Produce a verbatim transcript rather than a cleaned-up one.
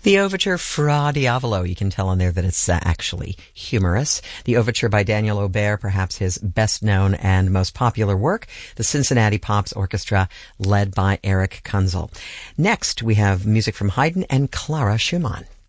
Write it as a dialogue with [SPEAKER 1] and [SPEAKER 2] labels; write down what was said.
[SPEAKER 1] The overture Fra Diavolo, you can tell on there that it's uh, actually humorous. The overture by Daniel Aubert, perhaps his best known and most popular work, the Cincinnati Pops Orchestra, led by Eric Kunzel. Next, we have music from Haydn and Clara Schumann.